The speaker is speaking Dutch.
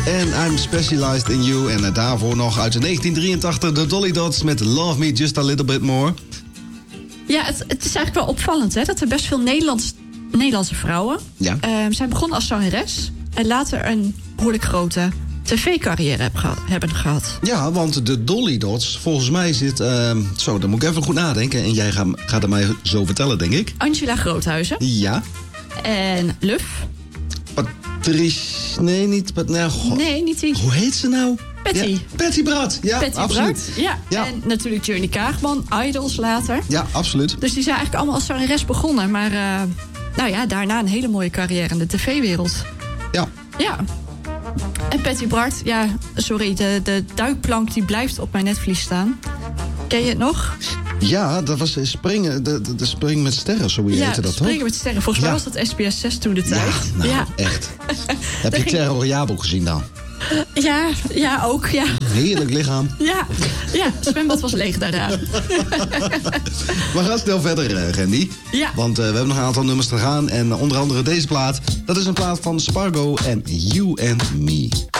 En I'm Specialized in You. En daarvoor nog uit 1983 de Dolly Dots met Love Me Just a Little Bit More. Ja, het is eigenlijk wel opvallend, hè, dat er best veel Nederlandse vrouwen zijn begonnen als zangeres en later een behoorlijk grote tv-carrière hebben gehad. Ja, want de Dolly Dots, volgens mij zit... zo, dan moet ik even goed nadenken. En jij gaat het mij zo vertellen, denk ik. Angela Groothuizen. Ja. En Luf. Patrice... Nee, niet... Nee, niet die. Hoe heet ze nou? Patty. Ja, Patty Bart. Ja, Patty absoluut. Bart. Ja. En natuurlijk Journey Kaagman, Idols later. Ja, absoluut. Dus die zijn eigenlijk allemaal als zangeres begonnen. Maar daarna een hele mooie carrière in de tv-wereld. Ja. Ja. En Patty Bart, ja, sorry, de duikplank die blijft op mijn netvlies staan. Ken je het nog? Ja, dat was springen, de spring met sterren, zo heette dat, toch? Springen met sterren. Volgens mij was dat SBS 6 toen de tijd. Ja, echt. Heb je Terror Royale gezien dan? Ja, ook, ja. Heerlijk lichaam. Ja, het zwembad was leeg daarna. We gaan snel verder, Randy. Ja. Want we hebben nog een aantal nummers te gaan. En onder andere deze plaat. Dat is een plaat van Spargo en You and Me.